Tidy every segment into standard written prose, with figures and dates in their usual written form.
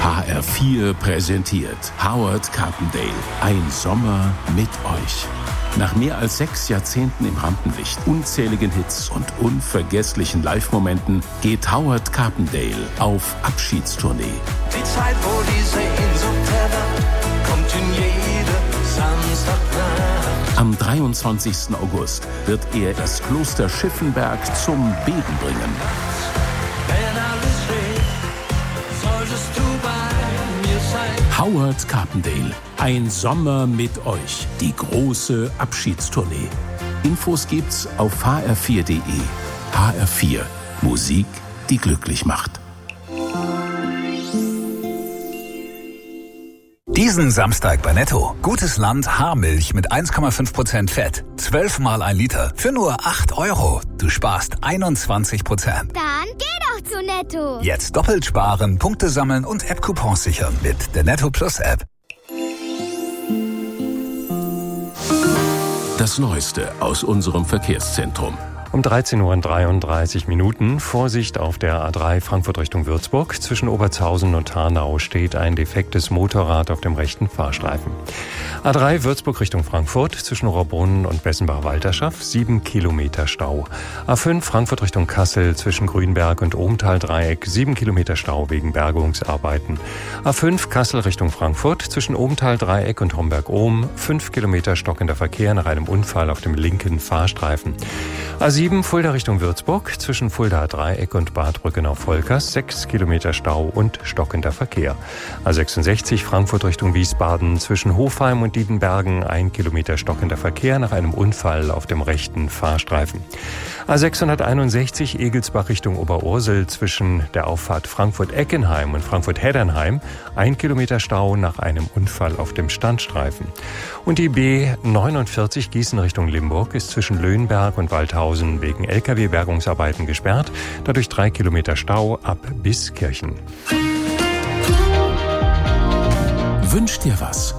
HR4 präsentiert Howard Carpendale. Ein Sommer mit euch. Nach mehr als 6 Jahrzehnten im Rampenlicht, unzähligen Hits und unvergesslichen Live-Momenten geht Howard Carpendale auf Abschiedstournee. Die Zeit, wo diese Sehnsucht erwacht, kommt in jede Samstagnacht. Am 23. August wird er das Kloster Schiffenberg zum Beben bringen. Wenn alles steht, solltest du bei mir sein. Howard Carpendale. Ein Sommer mit euch. Die große Abschiedstournee. Infos gibt's auf hr4.de. HR4. Musik, die glücklich macht. Diesen Samstag bei Netto. Gutes Land Haarmilch mit 1,5% Fett. 12 mal 1 Liter für nur 8 €. Du sparst 21%. Dann geh doch zu Netto. Jetzt doppelt sparen, Punkte sammeln und App-Coupons sichern mit der Netto Plus App. Das Neueste aus unserem Verkehrszentrum. Um 13:33 Uhr. Vorsicht auf der A3 Frankfurt Richtung Würzburg. Zwischen Obertshausen und Hanau steht ein defektes Motorrad auf dem rechten Fahrstreifen. A3 Würzburg Richtung Frankfurt. Zwischen Rohrbrunn und Bessenbach-Walterschaft 7 Kilometer Stau. A5 Frankfurt Richtung Kassel. Zwischen Grünberg und Obenthal-Dreieck 7 Kilometer Stau wegen Bergungsarbeiten. A5 Kassel Richtung Frankfurt. Zwischen Obenthal-Dreieck und Homberg-Ohm 5 Kilometer stockender Verkehr nach einem Unfall auf dem linken Fahrstreifen. A7 Fulda Richtung Würzburg, zwischen Fulda-Dreieck und Bad Brückenau-Volkers 6 Kilometer Stau und stockender Verkehr. A66 Frankfurt Richtung Wiesbaden, zwischen Hofheim und Diedenbergen 1 Kilometer stockender Verkehr nach einem Unfall auf dem rechten Fahrstreifen. A661 Egelsbach Richtung Oberursel, zwischen der Auffahrt Frankfurt-Eckenheim und Frankfurt-Heddernheim 1 Kilometer Stau nach einem Unfall auf dem Standstreifen. Und die B49 Gießen Richtung Limburg ist zwischen Löhnberg und Waldhausen wegen Lkw-Bergungsarbeiten gesperrt, dadurch 3 Kilometer Stau ab Biskirchen. Wünsch dir was?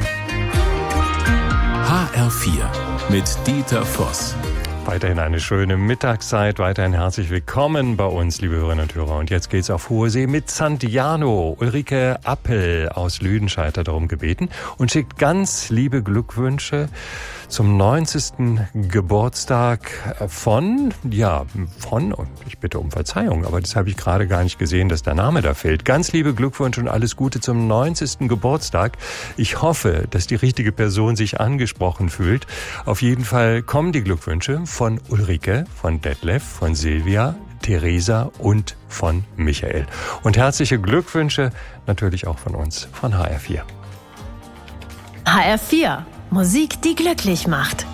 HR4 mit Dieter Voss. Weiterhin eine schöne Mittagszeit, weiterhin herzlich willkommen bei uns, liebe Hörerinnen und Hörer. Und jetzt geht's auf hohe See mit Santiano. Ulrike Appel aus Lüdenscheid hat darum gebeten und schickt ganz liebe Glückwünsche zum 90. Geburtstag von, und ich bitte um Verzeihung, aber das habe ich gerade gar nicht gesehen, dass der Name da fehlt. Ganz liebe Glückwünsche und alles Gute zum 90. Geburtstag. Ich hoffe, dass die richtige Person sich angesprochen fühlt. Auf jeden Fall kommen die Glückwünsche von Ulrike, von Detlef, von Silvia, Theresa und von Michael. Und herzliche Glückwünsche natürlich auch von uns, von HR4. HR4. Musik, die glücklich macht.